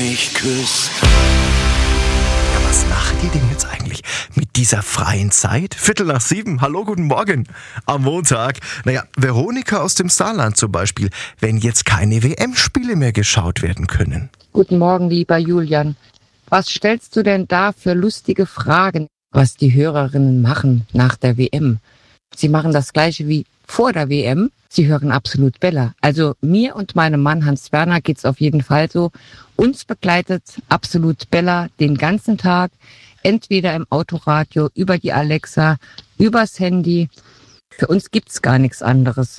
mich küsst. Ja, was macht ihr denn jetzt eigentlich mit dieser freien Zeit? 6:15, hallo, guten Morgen. Am Montag. Naja, Veronika aus dem Saarland zum Beispiel, wenn jetzt keine WM-Spiele mehr geschaut werden können. Guten Morgen, lieber Julian. Was stellst du denn da für lustige Fragen, was die Hörerinnen machen nach der WM? Sie machen das Gleiche wie vor der WM. Sie hören Absolut Bella. Also mir und meinem Mann Hans Werner geht's auf jeden Fall so. Uns begleitet Absolut Bella den ganzen Tag, entweder im Autoradio, über die Alexa, übers Handy. Für uns gibt's gar nichts anderes.